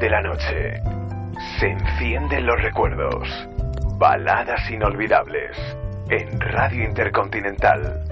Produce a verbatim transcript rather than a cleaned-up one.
de la noche. Se encienden los recuerdos. Baladas inolvidables. En Radio Intercontinental.